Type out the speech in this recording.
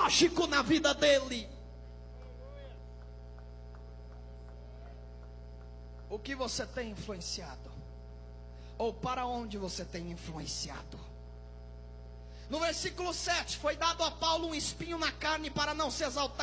pedagógico na vida dele. O que você tem influenciado? Ou para onde você tem influenciado? No versículo 7, foi dado a Paulo um espinho na carne para não se exaltar